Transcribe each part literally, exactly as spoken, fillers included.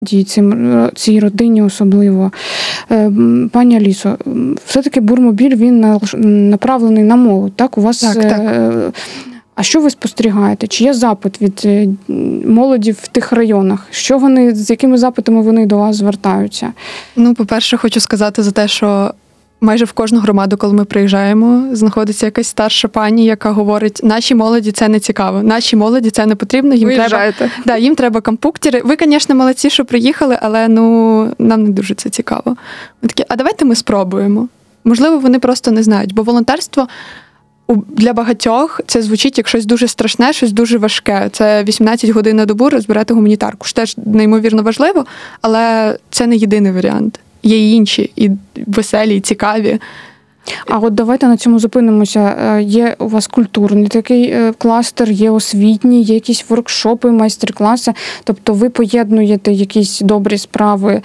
цій родині особливо. Пані Алісо, все-таки Бурмобіль, він направлений на молодь, так? У вас... Так, так. А що ви спостерігаєте? Чи є запит від молоді в тих районах? Що вони, з якими запитами вони до вас звертаються? Ну, по-перше, хочу сказати за те, що майже в кожну громаду, коли ми приїжджаємо, знаходиться якась старша пані, яка говорить, нашій молоді це не цікаво, нашій молоді це не потрібно, їм треба, да, їм треба компуктери. Ви, звісно, молодці, що приїхали, але ну, нам не дуже це цікаво. Ми такі, а давайте ми спробуємо. Можливо, вони просто не знають, бо волонтерство для багатьох це звучить як щось дуже страшне, щось дуже важке. Це вісімнадцять годин на добу розбирати гуманітарку. Що теж неймовірно важливо, але це не єдиний варіант. Є й інші, і веселі, і цікаві. А от давайте на цьому зупинимося. Є у вас культурний такий кластер, є освітній, є якісь воркшопи, майстер-класи. Тобто ви поєднуєте якісь добрі справи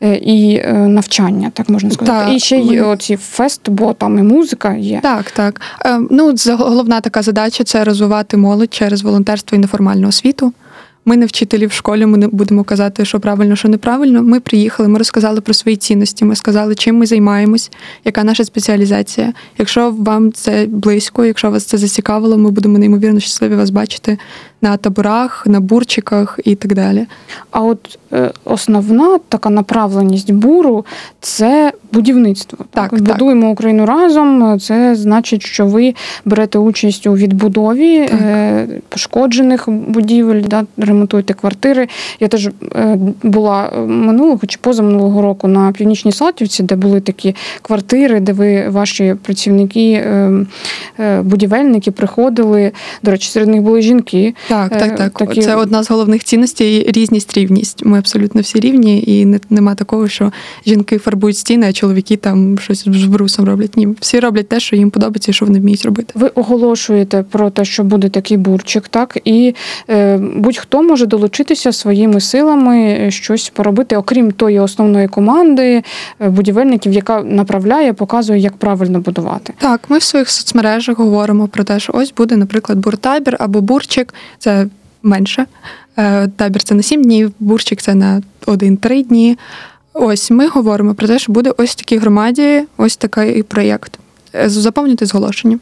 і навчання, так можна сказати. Так, і ще й оці фест, бо там і музика є. Так, так. Ну, головна така задача – це розвивати молодь через волонтерство і неформальну освіту. Ми не вчителі в школі, ми не будемо казати, що правильно, що неправильно. Ми приїхали, ми розказали про свої цінності, ми сказали, чим ми займаємось, яка наша спеціалізація. Якщо вам це близько, якщо вас це зацікавило, ми будемо неймовірно щасливі вас бачити на таборах, на бурчиках і так далі. А от е, основна така направленість буру – це будівництво. Так, так? Будуємо Україну разом. Це значить, що ви берете участь у відбудові е, пошкоджених будівель, да, ремонтуєте квартири. Я теж е, була минулого чи позаминулого року на Північній Салтівці, де були такі квартири, де ви, ваші працівники, е, е, будівельники приходили. До речі, серед них були жінки. Так, так, так. Такі... Це одна з головних цінностей – різність, рівність. Ми абсолютно всі рівні, і не, нема такого, що жінки фарбують стіни, а чоловіки там щось з брусом роблять. Ні, всі роблять те, що їм подобається і що вони вміють робити. Ви оголошуєте про те, що буде такий бурчик, так? І е, будь-хто може долучитися своїми силами, щось поробити, окрім тої основної команди будівельників, яка направляє, показує, як правильно будувати. Так, ми в своїх соцмережах говоримо про те, що ось буде, наприклад, буртабір або бурчик. Це менше. Табір – це на сім днів, бурчик – це на один-три дні. Ось, ми говоримо про те, що буде ось в такій громаді ось такий проєкт. Заповнюйте зголошення.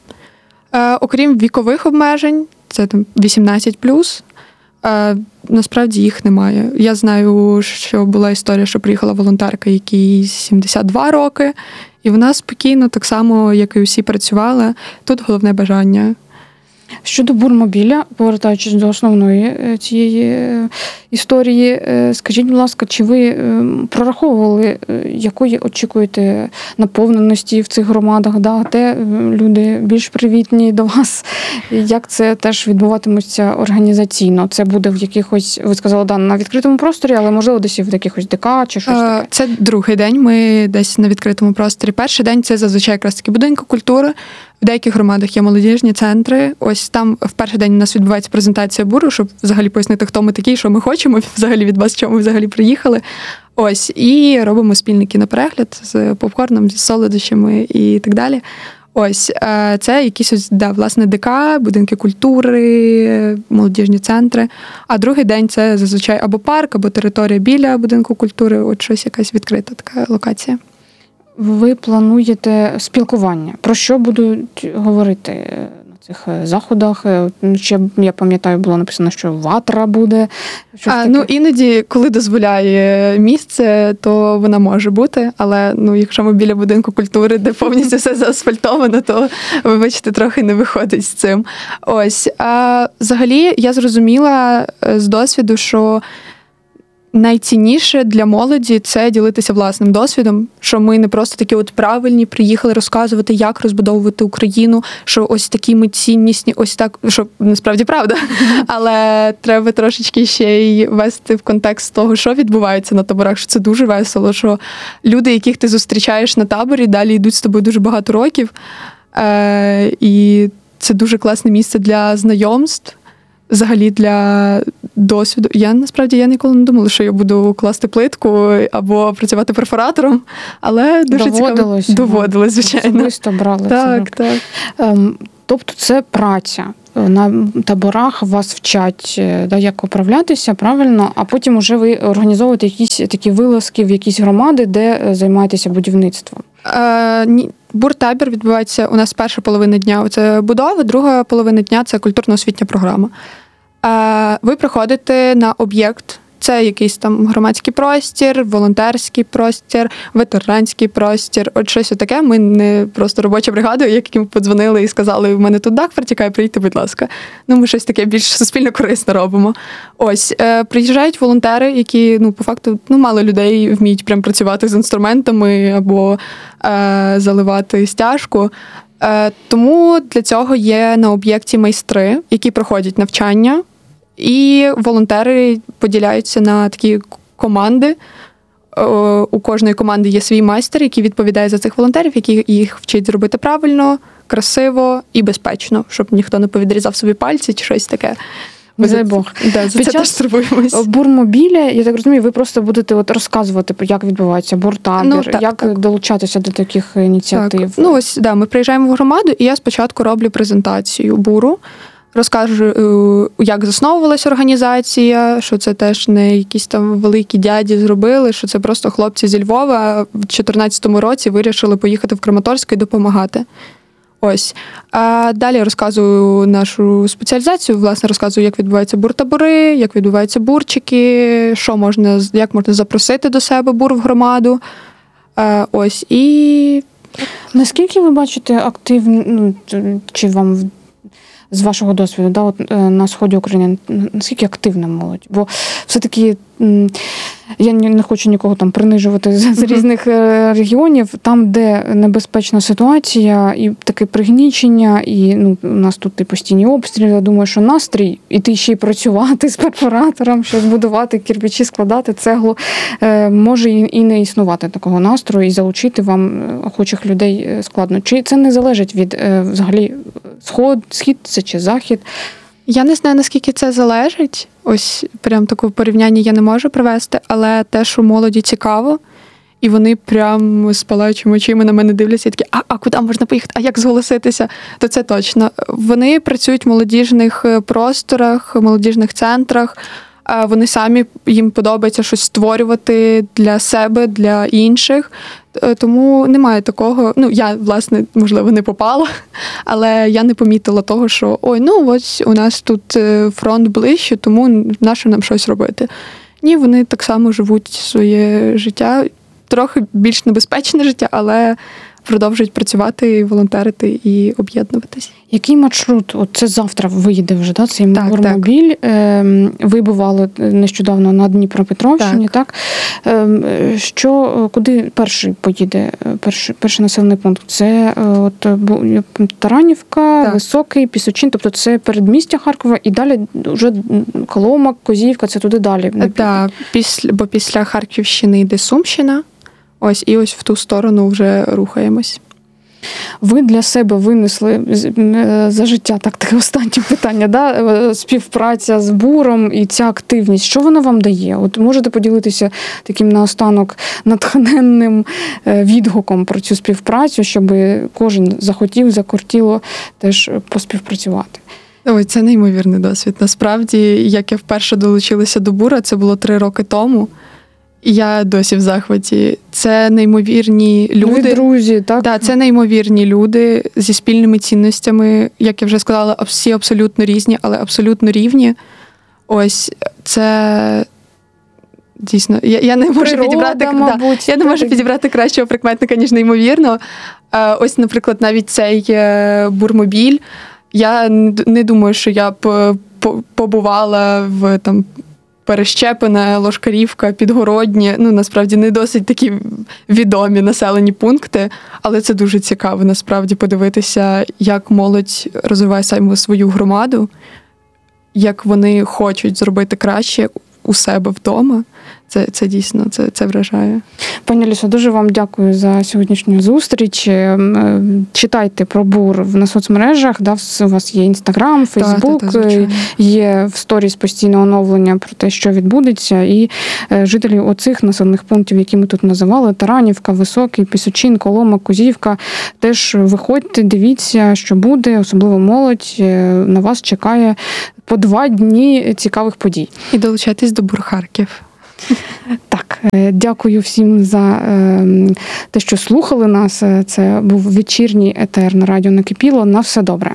Окрім вікових обмежень, це там вісімнадцять плюс, насправді їх немає. Я знаю, що була історія, що приїхала волонтерка, якій сімдесят два роки, і вона спокійно, так само, як і усі працювали. Тут головне бажання. Щодо Бурмобіля, повертаючись до основної цієї історії, скажіть, будь ласка, чи ви прораховували, якої очікуєте наповненості в цих громадах, да? Де люди більш привітні до вас? Як це теж відбуватиметься організаційно? Це буде в якихось, ви сказали, да, на відкритому просторі, але можливо десь і в якихось ДК чи щось таке? Це другий день, ми десь на відкритому просторі. Перший день – це зазвичай якраз таки будинки культури. В деяких громадах є молодіжні центри. Ось там в перший день у нас відбувається презентація буру, щоб взагалі пояснити, хто ми такі, що ми хочемо взагалі від вас, чому ми взагалі приїхали. Ось, і робимо спільний кіноперегляд з попкорном, з солодощами і так далі. Ось, це якісь ось, да, власне, ДК, будинки культури, молодіжні центри. А другий день це зазвичай або парк, або територія біля будинку культури, от щось якась відкрита така локація. Ви плануєте спілкування? Про що будуть говорити на цих заходах? Ще, я пам'ятаю, було написано, що ватра буде. А, ну, іноді, коли дозволяє місце, то вона може бути. Але ну, якщо ми біля будинку культури, де повністю все заасфальтовано, то, вибачте, трохи не виходить з цим. Ось. А взагалі, я зрозуміла з досвіду, що найцінніше для молоді – це ділитися власним досвідом, що ми не просто такі от правильні, приїхали розказувати, як розбудовувати Україну, що ось такі ми ціннісні, ось так, що насправді правда, але треба трошечки ще й вести в контекст того, що відбувається на таборах, що це дуже весело, що люди, яких ти зустрічаєш на таборі, далі йдуть з тобою дуже багато років, е- і це дуже класне місце для знайомств, взагалі для досвіду. Я, насправді, я ніколи не думала, що я буду класти плитку або працювати перфоратором, але дуже Доводилось, цікаво. Доводилось, звичайно. Особисто брали так, це. Так, ем, Тобто це праця. На таборах вас вчать, да, як управлятися правильно, а потім уже ви організовуєте якісь такі вилазки в якісь громади, де займаєтеся будівництвом. Е, ні. Буртабір відбувається у нас перша половина дня – це будова, друга половина дня – це культурно-освітня програма. Е, ви приходите на об'єкт, це якийсь там громадський простір, волонтерський простір, ветеранський простір, от щось таке. Ми не просто робоча бригада, яким подзвонили і сказали, в мене тут дах протікає, приїдьте, будь ласка. Ну, ми щось таке більш суспільно корисно робимо. Ось, е, приїжджають волонтери, які, ну, по факту, ну, мало людей вміють прям працювати з інструментами або е, заливати стяжку. Е, тому для цього є на об'єкті майстри, які проходять навчання, і волонтери поділяються на такі команди. У кожної команди є свій майстер, який відповідає за цих волонтерів, який їх вчить зробити правильно, красиво і безпечно, щоб ніхто не повідрізав собі пальці чи щось таке. Дай Бог. Да, за Під це час теж турбуємось. бурмобіля, я так розумію, ви просто будете от розказувати, як відбувається буртабір, Ну, так, як так. долучатися до таких ініціатив. Так. Ну, ось, да, ми приїжджаємо в громаду, і я спочатку роблю презентацію буру, розкажу, як засновувалася організація, що це теж не якісь там великі дяді зробили, що це просто хлопці зі Львова в чотирнадцятому році вирішили поїхати в Краматорськ і допомагати. Ось. А далі розказую нашу спеціалізацію, власне, розказую, як відбуваються буртабори, як відбуваються бурчики, що можна, як можна запросити до себе бур в громаду. А, ось. І наскільки ви бачите активно, ну, чи вам з вашого досвіду, да, от, на сході України, наскільки активна молодь? Бо все-таки я не хочу нікого там принижувати з, з різних регіонів, там, де небезпечна ситуація і таке пригнічення, і ну, у нас тут і постійні обстріли, я думаю, що настрій, іти ще й працювати з перфоратором, щось будувати, кирпичі складати, цеглу, може і не існувати такого настрою, і залучити вам охочих людей складно. Чи це не залежить від взагалі сход, схід це чи захід? Я не знаю, наскільки це залежить. Ось прям такого порівняння я не можу провести, але те, що молоді цікаво, і вони прям з палаючими очима на мене дивляться і такі, а, а куди можна поїхати, а як зголоситися, то це точно. Вони працюють в молодіжних просторах, молодіжних центрах, вони самі, їм подобається щось створювати для себе, для інших. Тому немає такого, ну, я, власне, можливо, не попала, але я не помітила того, що, ой, ну, ось у нас тут фронт ближче, тому нащо нам щось робити. Ні, вони так само живуть своє життя, трохи більш небезпечне життя, але продовжують працювати, волонтерити і об'єднуватись. Який маршрут? От це завтра виїде вже, да, цей так, бурмобіль. Так. Ви бували нещодавно на Дніпропетровщині, так? так? Що, куди перший поїде, перший, перший населений пункт? Це от Таранівка, так. Високий, Пісочин, тобто це передмістя Харкова і далі вже Коломак, Козівка, це туди далі. Так, після, бо після Харківщини йде Сумщина. Ось, і ось в ту сторону вже рухаємось. Ви для себе винесли за життя, так, таке останнє питання, да? Співпраця з буром і ця активність, що вона вам дає? От можете поділитися таким наостанок натхненним відгуком про цю співпрацю, щоб кожен захотів, закортіло теж поспівпрацювати? Ой, це неймовірний досвід. Насправді, як я вперше долучилася до бура, це було три роки тому. Я досі в захваті. Це неймовірні люди. Ви друзі, так? Так, це неймовірні люди зі спільними цінностями, як я вже сказала, всі абсолютно різні, але абсолютно рівні. Ось, це дійсно, я, я не можу Природа, підібрати, мабуть, да, я не можу підібрати кращого прикметника, ніж неймовірно. Ось, наприклад, навіть цей бурмобіль. Я не думаю, що я б побувала в там Перещепине, Лошкарівка, Підгороднє, ну, насправді, не досить такі відомі населені пункти, але це дуже цікаво, насправді, подивитися, як молодь розвиває саме свою громаду, як вони хочуть зробити краще, у себе вдома. Це, це дійсно, це, це вражає. Пані Алісо, дуже вам дякую за сьогоднішню зустріч. Читайте про БУР на соцмережах. Да, у вас є Інстаграм, Фейсбук, та, та, та, є в сторіс постійне оновлення про те, що відбудеться. І жителі оцих населених пунктів, які ми тут називали, Таранівка, Високий, Пісочин, Колома, Кузівка, теж виходьте, дивіться, що буде, особливо молодь. На вас чекає по два дні цікавих подій. І долучайтесь до БУР Харків. Так, дякую всім за те, що слухали нас. Це був вечірній етер на радіо Накипіло. На все добре.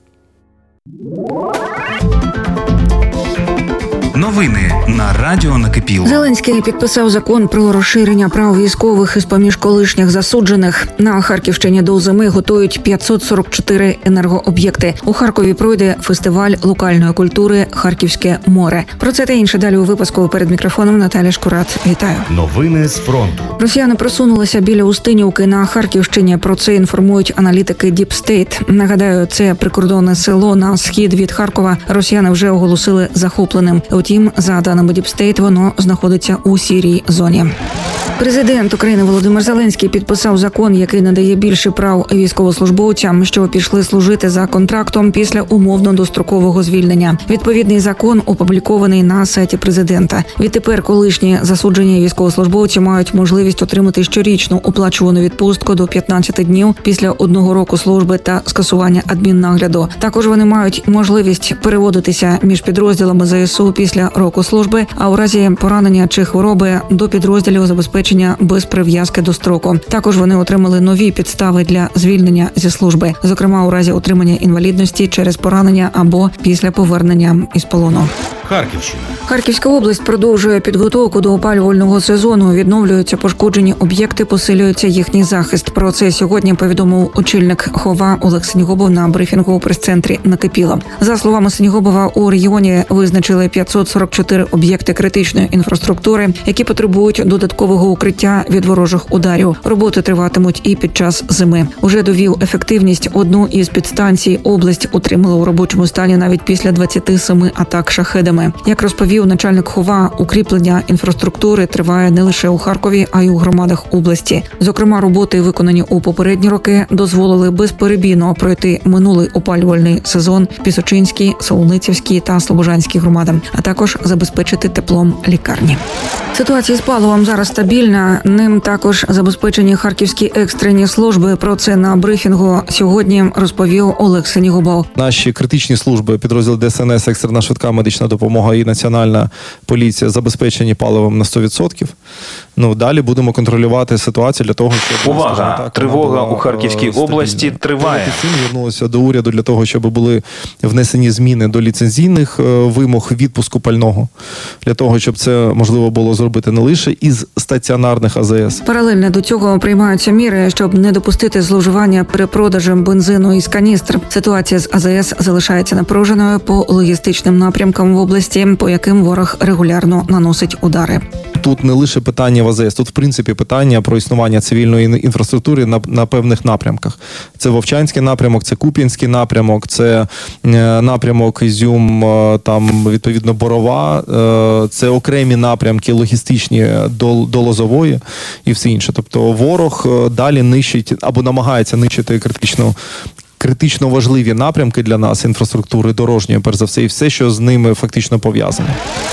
Новини на радіо Накипіло. Зеленський підписав закон про розширення прав військових із поміж колишніх засуджених. На Харківщині до зими готують п'ятсот сорок чотири енергооб'єкти. У Харкові пройде фестиваль локальної культури «Харківське море». Про це та інше далі у випуску. Перед мікрофоном Наталя Шкурат. Вітаю. Новини з фронту. Росіяни просунулися біля Устинівки на Харківщині. Про це інформують аналітики Deep State. Нагадаю, це прикордонне село на схід від Харкова. Росіяни вже оголосили захопленим. Втім, за даними Deep State, воно знаходиться у сірій зоні. Президент України Володимир Зеленський підписав закон, який надає більше прав військовослужбовцям, що пішли служити за контрактом після умовно-дострокового звільнення. Відповідний закон опублікований на сайті президента. Відтепер колишні засуджені військовослужбовці мають можливість отримати щорічну оплачувану відпустку до п'ятнадцяти днів після одного року служби та скасування адміннагляду. Також вони мають можливість переводитися між підрозділами ЗСУ після року служби, а у разі поранення чи хвороби до підрозділів забезпечення без прив'язки до строку. Також вони отримали нові підстави для звільнення зі служби, зокрема у разі отримання інвалідності через поранення або після повернення із полону. Харківщина. Харківська область продовжує підготовку до опалювального сезону. Відновлюються пошкоджені об'єкти, посилюється їхній захист. Про це сьогодні повідомив очільник ХОВА Олег Сенігубов на брифінгу у прес-центрі Накипіло. За словами Сенігубова, у регіоні визначили п'ятсот сорок чотири об'єкти критичної інфраструктури, які потребують додаткового укриття від ворожих ударів. Роботи триватимуть і під час зими. Уже довів ефективність. Одну із підстанцій область утримала у робочому стані навіть після двадцяти семи атак шахедами. Як розповів начальник ХОВА, укріплення інфраструктури триває не лише у Харкові, а й у громадах області. Зокрема, роботи, виконані у попередні роки, дозволили безперебійно пройти минулий опалювальний сезон Пісочинській, Солоницівській та Слобожанській громадам, а також забезпечити теплом лікарні. Ситуація з паливом зараз стабільна. Ним також забезпечені харківські екстрені служби. Про це на брифінгу сьогодні розповів Олег Сенігубов. Наші критичні служби, підрозділ ДСНС, екстрена швидка медична допомога і Національна поліція забезпечені паливом на сто відсотків. Ну, далі будемо контролювати ситуацію для того, щоб... Увага! Так, тривога була, у Харківській стабільна. області триває. Звернулися до уряду для того, щоб були внесені зміни до ліцензійних вимог відпуску пального. Для того, щоб це можливо було зробити не лише із стаціонарних А З С. Паралельно до цього приймаються міри, щоб не допустити зловживання перепродажем бензину із каністр. Ситуація з А З С залишається напруженою по логістичним напрямкам в області, по яким ворог регулярно наносить удари. Тут не лише питання в А З С, тут в принципі питання про існування цивільної інфраструктури на, на певних напрямках. Це Вовчанський напрямок, це Куп'янський напрямок, це напрямок Ізюм, там відповідно Борова, це окремі напрямки логістичні до, до Лозової і все інше. Тобто ворог далі нищить або намагається нищити критично критично важливі напрямки для нас інфраструктури дорожньої, перш за все, і все, що з ними фактично пов'язане.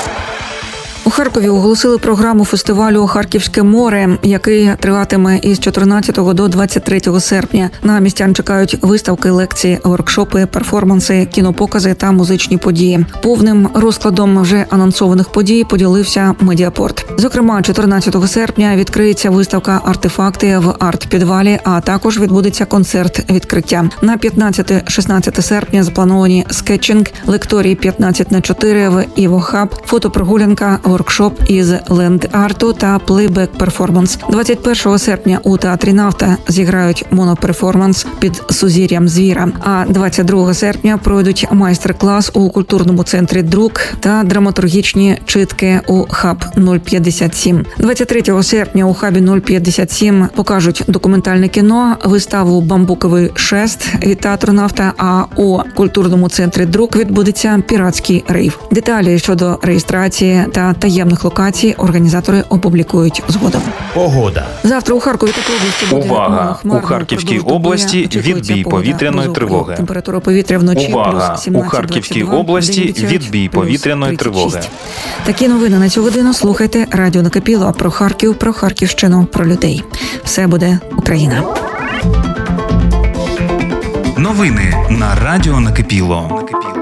У Харкові оголосили програму фестивалю «Харківське море», який триватиме із чотирнадцятого до двадцять третього серпня. На містян чекають виставки, лекції, воркшопи, перформанси, кінопокази та музичні події. Повним розкладом вже анонсованих подій поділився Медіапорт. Зокрема, чотирнадцятого серпня відкриється виставка «Артефакти» в арт-підвалі, а також відбудеться концерт відкриття. На п'ятнадцяте-шістнадцяте серпня заплановані скетчинг, лекторії п'ятнадцять на чотири в Івохаб, фотопрогулянка, воркшоп із ленд-арту та плейбек-перформанс. двадцять першого серпня у театрі «Нафта» зіграють моноперформанс під сузір'ям звіра, а двадцять другого серпня пройдуть майстер-клас у культурному центрі «Друк» та драматургічні читки у Хаб нуль п'ятдесят сім. двадцять третього серпня у Хабі нуль п'ятдесят сім покажуть документальне кіно, виставу «Бамбуковий шест» від театру «Нафта», а у культурному центрі «Друк» відбудеться піратський рейв. Деталі щодо реєстрації та таємних локацій організатори опублікують згодом. Погода. Завтра у Харкові та області буде Увага! хмарно, У Харківській впродовж доби області очікується відбій погода повітряної без тривоги. опадів. Температура повітря вночі Увага! плюс сімнадцять У Харківській двадцять два, області вдень обіцяють відбій плюс повітряної тридцять шість. тривоги. Такі новини на цю годину слухайте Радіо Накипіло про Харків, про Харківщину, про людей. Все буде Україна. Новини на Радіо Накипіло.